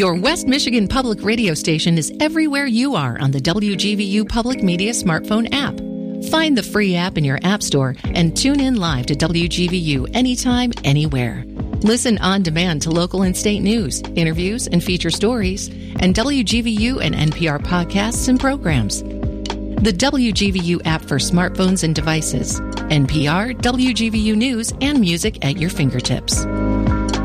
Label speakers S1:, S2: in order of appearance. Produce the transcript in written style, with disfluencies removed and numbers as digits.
S1: Your West Michigan Public Radio station is everywhere you are on the WGVU Public Media smartphone app. Find the free app in your app store and tune in live to WGVU anytime, anywhere. Listen on demand to local and state news, interviews and feature stories, and WGVU and NPR podcasts and programs. The WGVU app for smartphones and devices. NPR, WGVU News, and music at your fingertips.